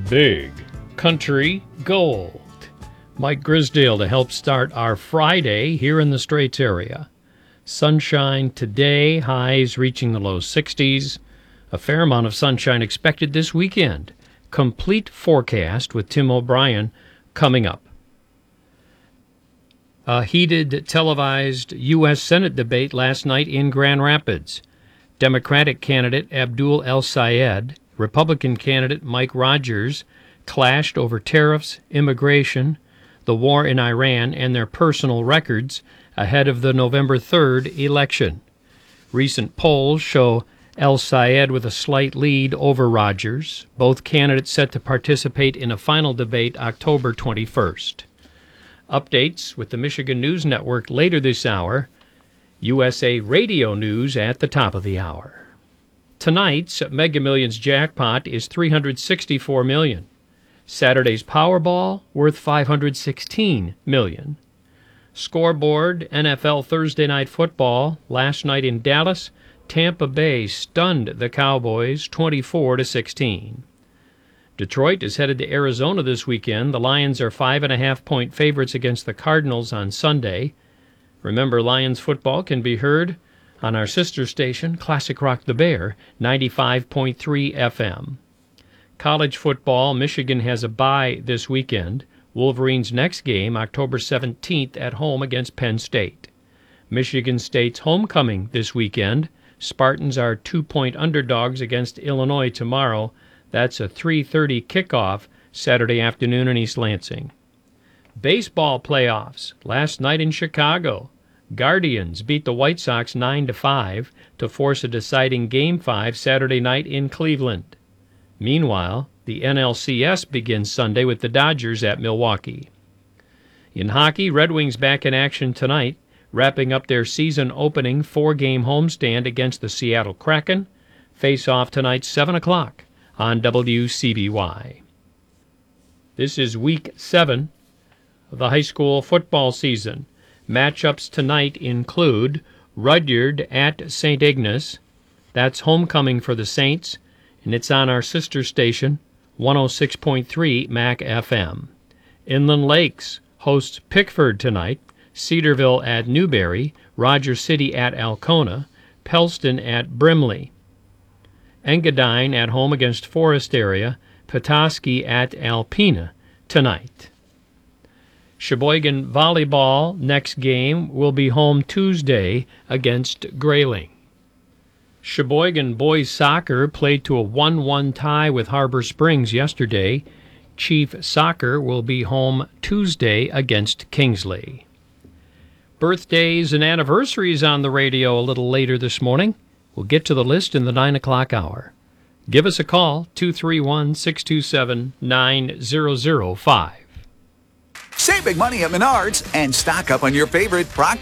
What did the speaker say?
Big Country Gold. Mike Grisdale to help start our Friday here in the Straits area. Sunshine today, highs reaching the low 60s. A fair amount of sunshine expected this weekend. Complete forecast with Tim O'Brien coming up. A heated televised U.S. Senate debate last night in Grand Rapids. Democratic candidate Abdul El-Sayed, Republican candidate Mike Rogers clashed over tariffs, immigration, the war in Iran, and their personal records ahead of the November 3rd election. Recent polls show El-Sayed with a slight lead over Rogers. Both candidates set to participate in a final debate October 21st. Updates with the Michigan News Network later this hour. USA Radio News at the top of the hour. Tonight's Mega Millions jackpot is $364 million. Saturday's Powerball worth $516 million. Scoreboard NFL Thursday Night Football. Last night in Dallas, Tampa Bay stunned the Cowboys 24-16. Detroit is headed to Arizona this weekend. The Lions are 5.5-point favorites against the Cardinals on Sunday. Remember, Lions football can be heard on our sister station, Classic Rock the Bear, 95.3 FM. College football, Michigan has a bye this weekend. Wolverines' next game, October 17th, at home against Penn State. Michigan State's homecoming this weekend. Spartans are 2-point underdogs against Illinois tomorrow. That's a 3:30 kickoff Saturday afternoon in East Lansing. Baseball playoffs last night in Chicago. Guardians beat the White Sox 9-5 to force a deciding Game 5 Saturday night in Cleveland. Meanwhile, the NLCS begins Sunday with the Dodgers at Milwaukee. In hockey, Red Wings back in action tonight, wrapping up their season-opening 4-game homestand against the Seattle Kraken. Face-off tonight, 7 o'clock on WCBY. This is Week 7 of the high school football season. Matchups tonight include Rudyard at St. Ignace. That's homecoming for the Saints, and it's on our sister station, 106.3 MAC FM. Inland Lakes hosts Pickford tonight, Cedarville at Newberry, Rogers City at Alcona, Pellston at Brimley. Engadine at home against Forest Area, Petoskey at Alpena tonight. Sheboygan Volleyball next game will be home Tuesday against Grayling. Sheboygan Boys Soccer played to a 1-1 tie with Harbor Springs yesterday. Chief Soccer will be home Tuesday against Kingsley. Birthdays and anniversaries on the radio a little later this morning. We'll get to the list in the 9 o'clock hour. Give us a call, 231-627-9005. Save big money at Menards and stock up on your favorite Procter